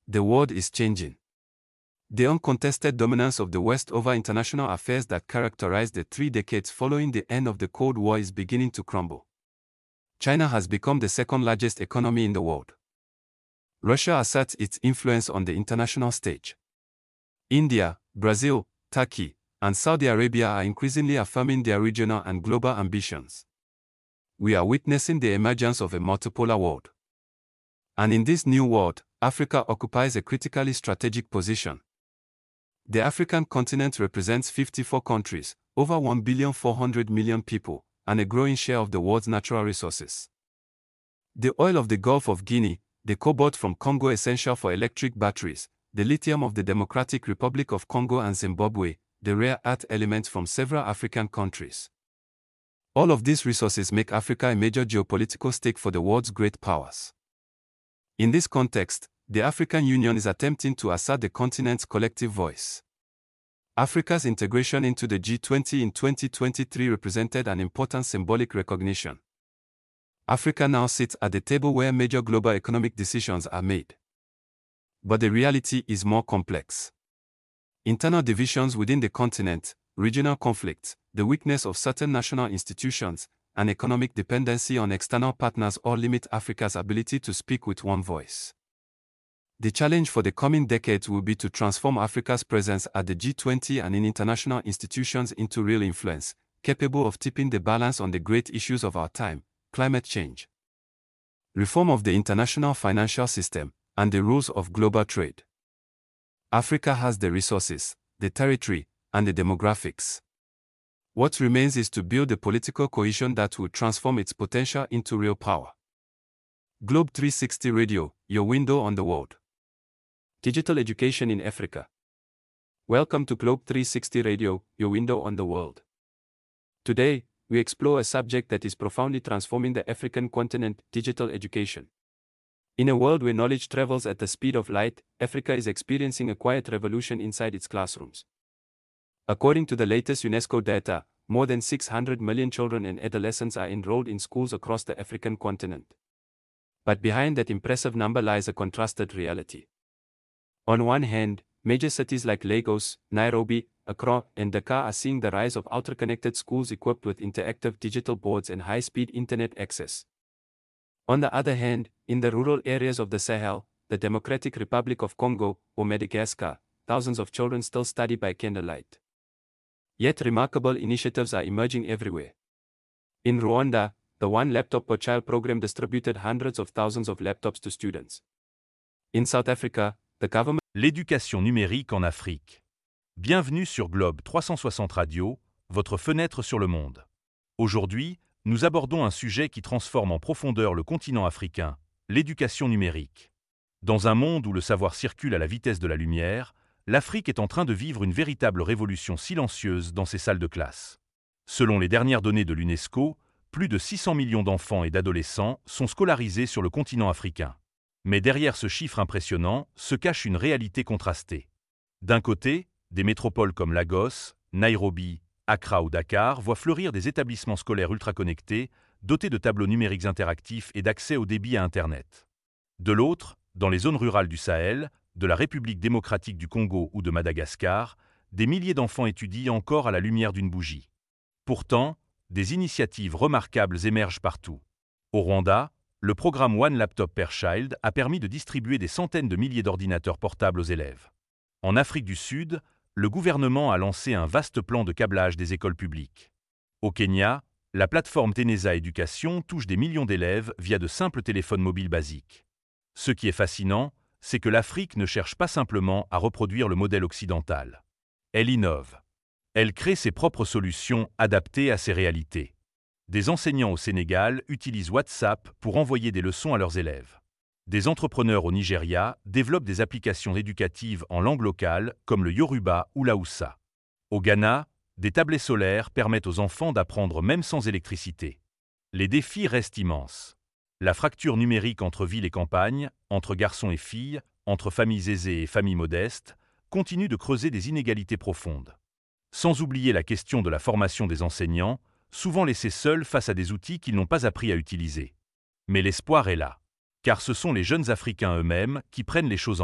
The world is changing. The uncontested dominance of the West over international affairs that characterized the 3 decades following the end of the Cold War is beginning to crumble. China has become the second-largest economy in the world. Russia asserts its influence on the international stage. India, Brazil, Turkey, and Saudi Arabia are increasingly affirming their regional and global ambitions. We are witnessing the emergence of a multipolar world. And in this new world, Africa occupies a critically strategic position. The African continent represents 54 countries, over 1,400,000,000 people, and a growing share of the world's natural resources. The oil of the Gulf of Guinea, the cobalt from Congo essential for electric batteries, the lithium of the Democratic Republic of Congo and Zimbabwe, the rare earth elements from several African countries. All of these resources make Africa a major geopolitical stake for the world's great powers. In this context, the African Union is attempting to assert the continent's collective voice. Africa's integration into the G20 in 2023 represented an important symbolic recognition. Africa now sits at the table where major global economic decisions are made. But the reality is more complex. Internal divisions within the continent, regional conflicts, the weakness of certain national institutions, and economic dependency on external partners all limit Africa's ability to speak with one voice. The challenge for the coming decades will be to transform Africa's presence at the G20 and in international institutions into real influence, capable of tipping the balance on the great issues of our time: climate change, reform of the international financial system, and the rules of global trade. Africa has the resources, the territory, and the demographics. What remains is to build the political cohesion that will transform its potential into real power. Globe 360 Radio, your window on the world. Digital education in Africa. Welcome to Globe 360 Radio, your window on the world. Today, we explore a subject that is profoundly transforming the African continent: digital education. In a world where knowledge travels at the speed of light, Africa is experiencing a quiet revolution inside its classrooms. According to the latest UNESCO data, more than 600 million children and adolescents are enrolled in schools across the African continent. But behind that impressive number lies a contrasted reality. On one hand, major cities like Lagos, Nairobi, Accra, and Dakar are seeing the rise of ultra-connected schools equipped with interactive digital boards and high-speed internet access. On the other hand, in the rural areas of the Sahel, the Democratic Republic of Congo, or Madagascar, thousands of children still study by candlelight. Yet remarkable initiatives are emerging everywhere. In Rwanda, the One Laptop Per Child program distributed hundreds of thousands of laptops to students. In South Africa, the government... L'éducation numérique en Afrique. Bienvenue sur Globe 360 Radio, votre fenêtre sur le monde. Aujourd'hui, nous abordons un sujet qui transforme en profondeur le continent africain, l'éducation numérique. Dans un monde où le savoir circule à la vitesse de la lumière, l'Afrique est en train de vivre une véritable révolution silencieuse dans ses salles de classe. Selon les dernières données de l'UNESCO, plus de 600 millions d'enfants et d'adolescents sont scolarisés sur le continent africain. Mais derrière ce chiffre impressionnant se cache une réalité contrastée. D'un côté, des métropoles comme Lagos, Nairobi, Accra ou Dakar voient fleurir des établissements scolaires ultra-connectés, dotés de tableaux numériques interactifs et d'accès au débit à Internet. De l'autre, dans les zones rurales du Sahel, de la République démocratique du Congo ou de Madagascar, des milliers d'enfants étudient encore à la lumière d'une bougie. Pourtant, des initiatives remarquables émergent partout. Au Rwanda, le programme One Laptop Per Child a permis de distribuer des centaines de milliers d'ordinateurs portables aux élèves. En Afrique du Sud, le gouvernement a lancé un vaste plan de câblage des écoles publiques. Au Kenya, la plateforme Teneza Éducation touche des millions d'élèves via de simples téléphones mobiles basiques. Ce qui est fascinant, c'est que l'Afrique ne cherche pas simplement à reproduire le modèle occidental. Elle innove. Elle crée ses propres solutions adaptées à ses réalités. Des enseignants au Sénégal utilisent WhatsApp pour envoyer des leçons à leurs élèves. Des entrepreneurs au Nigeria développent des applications éducatives en langue locale comme le Yoruba ou l'Haoussa. Au Ghana, des tablets solaires permettent aux enfants d'apprendre même sans électricité. Les défis restent immenses. La fracture numérique entre ville et campagne, entre garçons et filles, entre familles aisées et familles modestes, continue de creuser des inégalités profondes. Sans oublier la question de la formation des enseignants, souvent laissés seuls face à des outils qu'ils n'ont pas appris à utiliser. Mais l'espoir est là, car ce sont les jeunes Africains eux-mêmes qui prennent les choses en